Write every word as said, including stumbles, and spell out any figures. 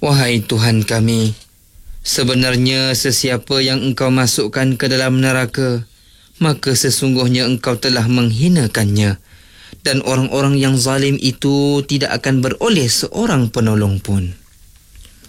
Wahai Tuhan kami, sebenarnya sesiapa yang Engkau masukkan ke dalam neraka, maka sesungguhnya Engkau telah menghinakannya, dan orang-orang yang zalim itu tidak akan beroleh seorang penolong pun.